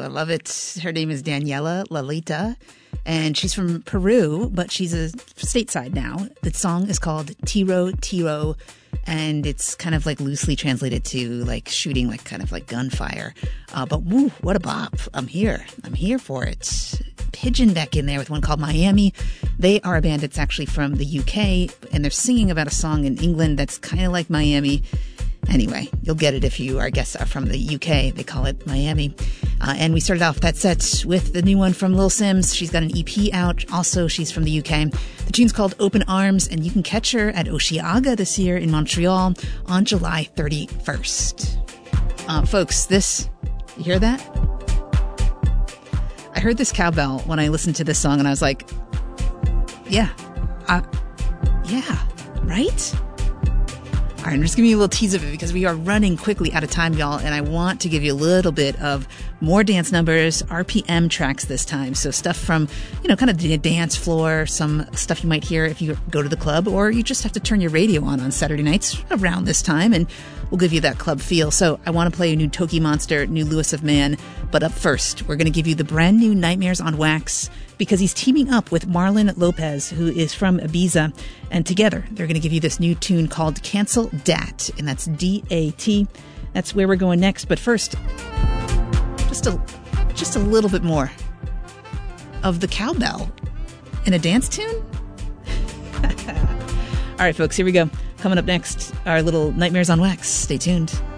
I love it. Her name is Daniela Lalita, and she's from Peru, but she's a stateside now. The song is called Tiro Tiro, and it's kind of like loosely translated to like shooting, like kind of like gunfire. But woo, what a bop. I'm here for it. Pigeon back in there with one called Miami. They are a band that's actually from the UK, and they're singing about a song in England that's kind of like Miami. Anyway, you'll get it if you, I guess, are from the UK. They call it Miami. And we started off that set with the new one from Lil Sims. She's got an EP out. Also, she's from the UK. The tune's called Open Arms, and you can catch her at Osheaga this year in Montreal on July 31st. Folks, you hear that? I heard this cowbell when I listened to this song, and I was like, yeah, right? All right, I'm just giving you a little tease of it because we are running quickly out of time, y'all, and I want to give you a little bit of more dance numbers, RPM tracks this time. So stuff from, kind of the dance floor, some stuff you might hear if you go to the club, or you just have to turn your radio on Saturday nights around this time, and we'll give you that club feel. So I want to play a new Toki Monster, new Lewis of Man, but up first, we're going to give you the brand new Nightmares on Wax, because he's teaming up with Marlon Lopez, who is from Ibiza, and together they're going to give you this new tune called Cancel Dat, and that's D-A-T. That's where we're going next, but first, just a little bit more of the cowbell in a dance tune? All right, folks, here we go. Coming up next, our little Nightmares on Wax. Stay tuned.